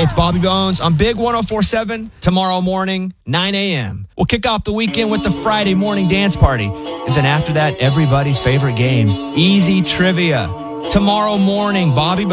it's Bobby Bones on Big 104.7 tomorrow morning, 9 a.m. We'll kick off the weekend with the Friday morning dance party. And then after that, everybody's favorite game, Easy Trivia. Tomorrow morning, Bobby Bones.